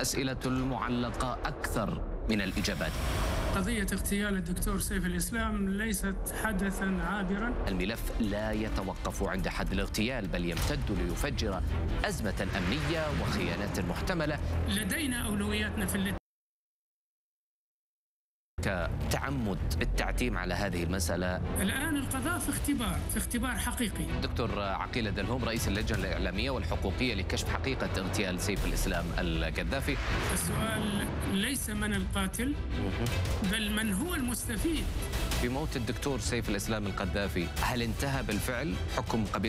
الأسئلة المعلقة أكثر من الإجابات. قضية اغتيال الدكتور سيف الإسلام ليست حدثاً عابراً. الملف لا يتوقف عند حد الاغتيال، بل يمتد ليفجر أزمة أمنية وخيانات محتملة. لدينا أولوياتنا في كتعمد التعتيم على هذه المسألة. الآن القضاء في اختبار حقيقي. دكتور عقيل الدلهوم، رئيس اللجنة الإعلامية والحقوقية لكشف حقيقة اغتيال سيف الإسلام القذافي. السؤال ليس من القاتل بل من هو المستفيد في موت الدكتور سيف الإسلام القذافي. هل انتهى بالفعل حكم قبيل